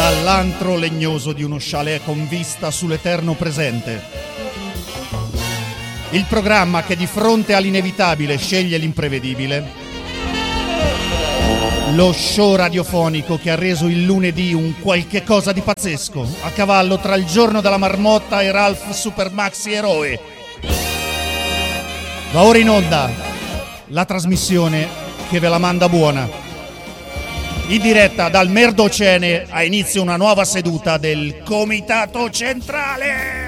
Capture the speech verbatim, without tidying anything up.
dall'antro legnoso di uno chalet con vista sull'eterno presente. Il programma che di fronte all'inevitabile sceglie l'imprevedibile. Lo show radiofonico che ha reso il lunedì un qualche cosa di pazzesco, a cavallo tra il giorno della marmotta e Ralph Supermaxi Eroe. Va ora in onda la trasmissione che ve la manda buona. In diretta dal Merdocene ha inizio una nuova seduta del Comitato Centrale.